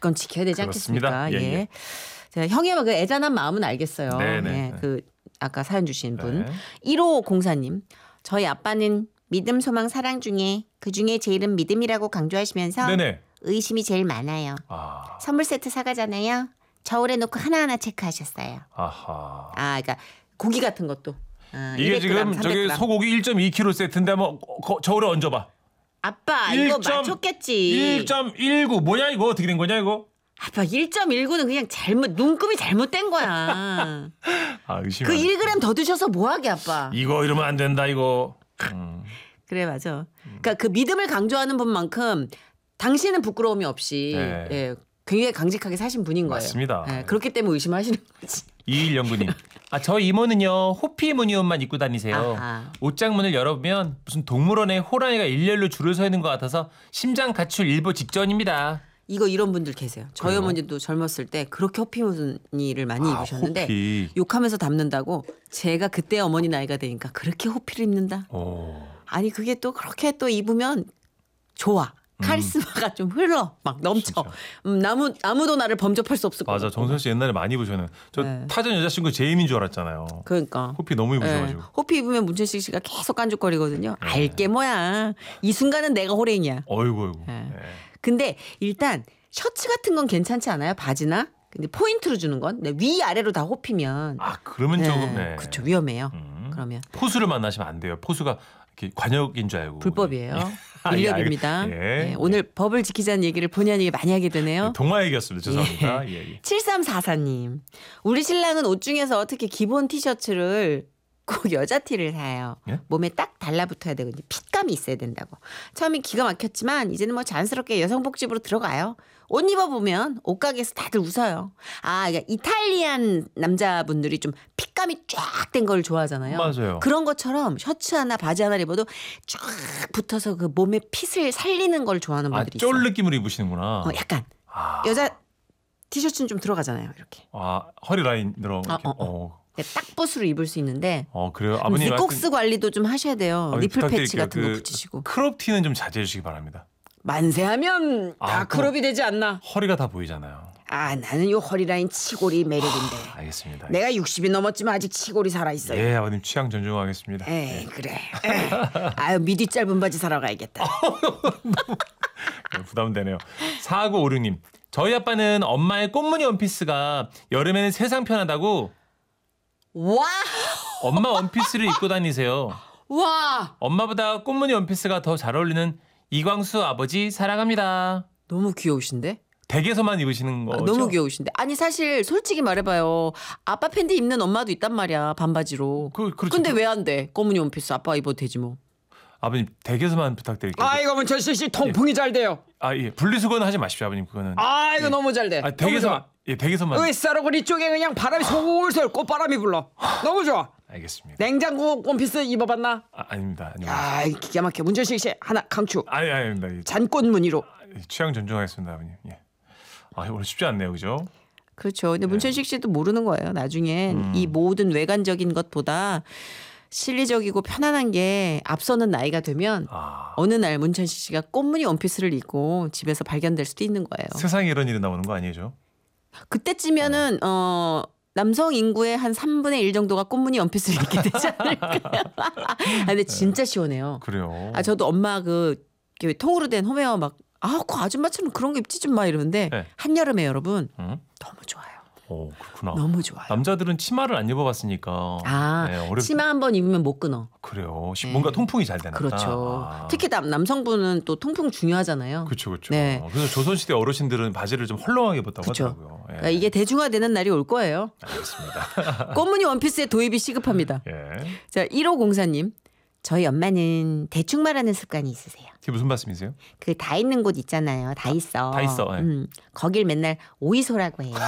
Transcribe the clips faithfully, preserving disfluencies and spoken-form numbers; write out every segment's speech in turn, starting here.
건 지켜야 되지 그렇습니다. 않겠습니까? 예, 예. 예. 자, 형의 그 애잔한 마음은 알겠어요. 네네. 예, 그 아까 사연 주신 분. 네. 일오공사님. 저희 아빠는 믿음, 소망, 사랑 중에 그중에 제일은 믿음이라고 강조하시면서 네네. 의심이 제일 많아요. 아, 선물 세트 사가잖아요. 저울에 놓고 하나하나 체크하셨어요. 아하. 아, 그러니까 고기 같은 것도. 아, 이게 이백 그램, 지금 저기 삼백 그램. 소고기 일 점 이 킬로그램 세트인데 한번 거- 저울에 얹어봐. 아빠 이거 일 점- 맞췄겠지. 일 점 일구 뭐야 이거 어떻게 된 거냐 이거? 아빠 일 점 일구는 그냥 잘못 눈금이 잘못된 거야. 아 의심. 그 일 그램 더 드셔서 뭐하게 아빠. 이거 이러면 안 된다 이거. 음. 그래 맞아. 그러니까 그 믿음을 강조하는 분만큼 당신은 부끄러움이 없이 네. 예, 굉장히 강직하게 사신 분인 거예요. 맞습니다. 예, 그렇기 때문에 의심하시는 거지. 이일영구님. 아, 저 이모는요 호피 무늬옷만 입고 다니세요. 아하. 옷장문을 열어보면 무슨 동물원에 호랑이가 일렬로 줄을 서 있는 것 같아서 심장 가출 일보 직전입니다. 이거 이런 분들 계세요. 저희 그래요? 어머니도 젊었을 때 그렇게 호피무늬를 많이 아, 입으셨는데 호피. 욕하면서 담는다고 제가 그때 어머니 나이가 되니까 그렇게 호피를 입는다. 오. 아니 그게 또 그렇게 또 입으면 좋아. 카리스마가 좀 흘러 막 넘쳐. 진짜. 음, 아무 아무도 나를 범접할 수 없을 것 맞아 같고. 정선 씨 옛날에 많이 입으셨는. 저 네. 타전 여자친구 제임인 줄 알았잖아요. 그러니까. 호피 너무 입으셔가지고. 예, 호피 입으면 문천식 씨가 계속 깐죽거리거든요. 알게 뭐야. 이 순간은 내가 호랭이야. 어이구 어이구. 예. 네. 근데 일단 셔츠 같은 건 괜찮지 않아요? 바지나? 근데 포인트로 주는 건 네, 위아래로 다 호피면 아 그러면 네, 조금 네. 그렇죠. 위험해요. 음. 그러면 포수를 만나시면 안 돼요. 포수가 이렇게 관역인 줄 알고. 불법이에요. 아, 예, 불법입니다. 알겠- 예. 예, 오늘 법을 지키자는 얘기를 본의 아니게 많이 하게 되네요. 동화 얘기였습니다. 죄송합니다. 예. 예. 칠삼사사님. 우리 신랑은 옷 중에서 특히 기본 티셔츠를 꼭 여자 티를 사요. 예? 몸에 딱 달라붙어야 되고 이제 핏감이 있어야 된다고. 처음엔 기가 막혔지만 이제는 뭐 자연스럽게 여성복집으로 들어가요. 옷 입어보면 옷가게에서 다들 웃어요. 아, 그러니까 이탈리안 남자분들이 좀 핏감이 쫙 된 걸 좋아하잖아요. 맞아요. 그런 것처럼 셔츠 하나 바지 하나 입어도 쫙 붙어서 그 몸에 핏을 살리는 걸 좋아하는 아, 분들이 있어요. 쫄 느낌으로 입으시는구나. 어, 약간 아, 여자 티셔츠는 좀 들어가잖아요. 이렇게. 아, 허리 라인 들어. 아, 이렇게. 어, 어. 어. 딱 붓으로 입을 수 있는데 어, 그래요. 아버님 니콕스 관리도 좀 하셔야 돼요. 아버님 니플 패치 부탁드릴게요. 같은 거 그 붙이시고. 크롭 티는 좀 자제해 주시기 바랍니다. 만세하면 다 아, 크롭이 되지 않나? 허리가 다 보이잖아요. 아 나는 요 허리 라인 치골이 매력인데. 알겠습니다. 내가 육십이 넘었지만 아직 치골이 살아있어요. 예, 아버님 취향 존중하겠습니다. 에이 그래. 에이. 아유 미디 짧은 바지 사러 가야겠다. 네, 부담되네요. 사구오육님. 저희 아빠는 엄마의 꽃무늬 원피스가 여름에는 세상 편하다고 와, 엄마 원피스를 입고 다니세요. 와, 엄마보다 꽃무늬 원피스가 더 잘 어울리는 이광수 아버지 사랑합니다. 너무 귀여우신데? 댁에서만 입으시는 아, 거죠? 너무 귀여우신데. 아니 사실 솔직히 말해봐요. 아빠 팬티 입는 엄마도 있단 말이야 반바지로. 그, 그렇죠. 근데 왜 안 돼? 검은이 원피스 아빠 입어도 되지 뭐. 아버님 댁에서만 부탁드릴게요. 아 이거 문철식 씨 통풍이 잘 돼요. 아, 예. 분리수거는 하지 마십시오, 아버님. 그거는. 아 이거 너무 잘 돼. 아, 너무 댁에서만. 좋아. 예, 댁에서만. 의사로그리 쪽에 그냥 바람이 솔솔 꽃바람이 불러. 너무 좋아. 알겠습니다. 냉장고 원피스 입어봤나? 아, 아닙니다. 아닙니다. 아 기가 막혀. 문철식 씨 하나 강추. 아니, 아닙니다. 예. 잔꽃 무늬로. 취향 존중하겠습니다, 아버님. 예. 아, 오늘 쉽지 않네요. 그죠? 그렇죠. 근데 문천식 씨도 모르는 거예요. 나중엔 음. 이 모든 외관적인 것보다 실리적이고 편안한 게 앞서는 나이가 되면 아. 어느 날 문천식 씨가 꽃무늬 원피스를 입고 집에서 발견될 수도 있는 거예요. 세상에 이런 일이 나오는 거 아니죠? 그때쯤이면은 네. 어 남성 인구의 한 삼분의 일 정도가 꽃무늬 원피스를 입게 되지 않을까요? 아, 근데 진짜 시원해요. 그래요. 아 저도 엄마 그 이렇게 통으로 된 홈웨어 막 아, 그 아줌마처럼 그런 거 입지 좀 마 이러는데 네. 한여름에 여러분 응? 너무 좋아요. 오, 그렇구나. 너무 좋아요. 남자들은 치마를 안 입어봤으니까. 아, 네, 어렵... 치마 한 번 입으면 못 끊어. 그래요. 시- 네. 뭔가 통풍이 잘 되나 그렇죠. 아. 특히 남, 남성분은 또 통풍 중요하잖아요. 그렇죠, 그렇죠. 네. 그래서 조선시대 어르신들은 바지를 좀 헐렁하게 입었다고 그쵸. 하더라고요. 예. 그러니까 이게 대중화되는 날이 올 거예요. 알겠습니다. 꽃무늬 원피스의 도입이 시급합니다. 예. 자, 일오공사님. 저희 엄마는 대충 말하는 습관이 있으세요. 이게 무슨 말씀이세요? 그 다 있는 곳 있잖아요. 다 있어. 다 있어, 예. 음, 거길 맨날 오이소라고 해요.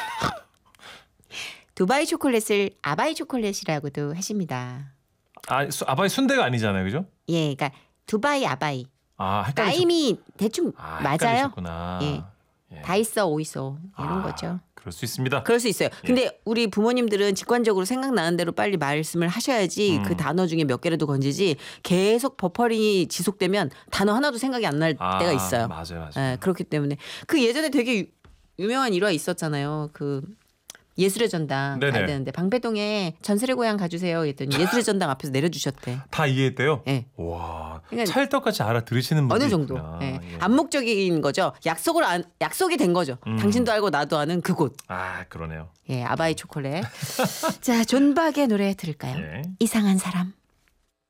두바이 초콜릿을 아바이 초콜릿이라고도 하십니다. 아, 수, 아바이 순대가 아니잖아요, 그죠? 예, 그러니까 두바이 아바이. 아, 헷갈리셨... 라임이 대충 아, 맞아요. 헷갈리셨구나. 예. 예. 다 있어 오이소 이런 아, 거죠. 그럴 수 있습니다. 그럴 수 있어요. 근데 우리 부모님들은 직관적으로 생각나는 대로 빨리 말씀을 하셔야지 음. 그 단어 중에 몇 개라도 건지지 계속 버퍼링이 지속되면 단어 하나도 생각이 안 날 아, 때가 있어요. 맞아요, 맞아요. 예, 그렇기 때문에 그 예전에 되게 유명한 일화 있었잖아요. 그 예술의 전당 네네. 가야 되는데 방배동에 전설의 고향 가주세요. 했더니 예술의 전당 앞에서 내려주셨대. 다 이해했대요? 예. 와, 그러니까 찰떡같이 알아들으시는 분이 어느 정도. 있구나. 예. 예. 암묵적인 거죠. 약속을 안, 약속이 된 거죠. 음. 당신도 알고 나도 아는 그곳. 아, 그러네요. 예, 아바이 초콜릿. 자, 존박의 노래 들을까요? 예. 이상한 사람.